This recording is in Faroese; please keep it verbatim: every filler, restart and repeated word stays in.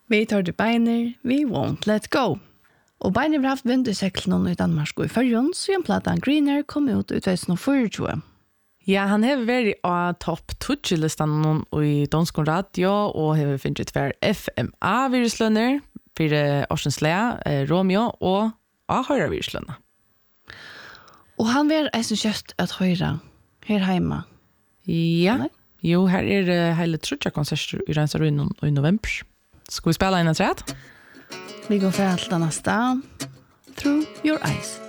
Vi tar til beiner, we won't let go. Og beiner har haft vind i seklen i Danmark og i Førjøen, så en platan Greener kom ut i tjugo tjugotre. Ja, han har vært av topp tjugo-listan i Donskon Radio, og har finnet hver F M A-viruslønner, for Årsenslea, Romeo og A-høyre-viruslønner. Og han vil eisen kjøtt at høyre her hjemme. Ja, Nei? Jo, her er det hele trutja konserter i Rensarøyen i november. Skal vi spela inn et rett? Vi går for alt det neste. Through Your Eyes.